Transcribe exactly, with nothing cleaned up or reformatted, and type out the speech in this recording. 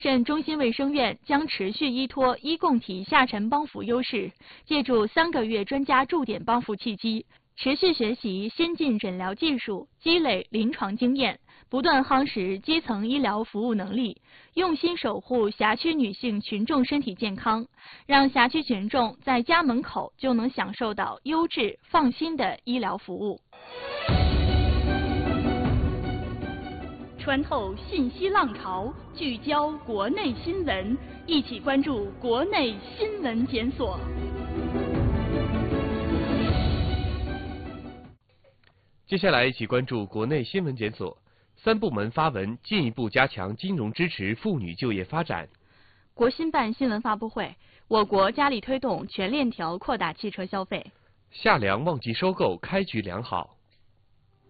镇中心卫生院将持续依托医共体下沉帮扶优势，借助三个月专家驻点帮扶契机，持续学习先进诊疗技术，积累临床经验，不断夯实基层医疗服务能力，用心守护辖区女性群众身体健康，让辖区群众在家门口就能享受到优质、放心的医疗服务。穿透信息浪潮，聚焦国内新闻，一起关注国内新闻检索。 接下来一起关注国内新闻检索。三部门发文进一步加强金融支持妇女就业发展。 国新办新闻发布会，我国加力推动全链条扩大汽车消费。 夏粮旺季收购开局良好。